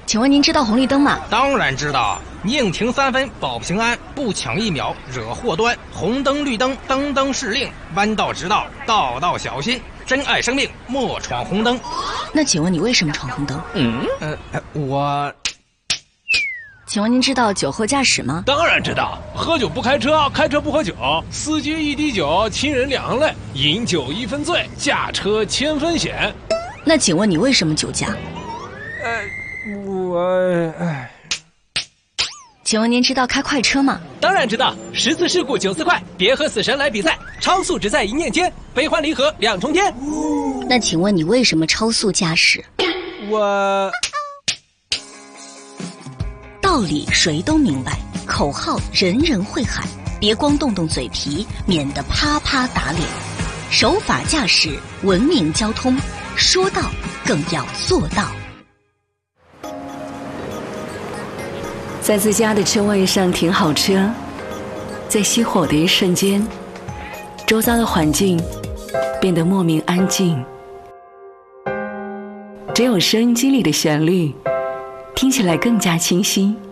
请问您知道红绿灯吗？ 当然知道，宁停3分保平安，不抢1秒惹祸端。红灯绿灯，灯灯是令，弯道直道，道道小心。珍爱生命，莫闯红灯。 那请问你为什么闯红灯？ 我…… 请问您知道酒后驾驶吗？ 当然知道，喝酒不开车，开车不喝酒，司机1滴酒，亲人2行泪，饮酒1分醉，驾车1000分险。 那请问你为什么酒驾？请问您知道开快车吗？ 当然知道，10次事故9次快，别和死神来比赛，超速只在一念间，悲欢离合2重天。 那请问你为什么超速驾驶？道理谁都明白，口号人人会喊，别光动动嘴皮，免得啪啪打脸。守法驾驶，文明交通，说到更要做到。 在自家的车位上停好车，在熄火的一瞬间，周遭的环境变得莫名安静，只有收音机里的旋律听起来更加清晰。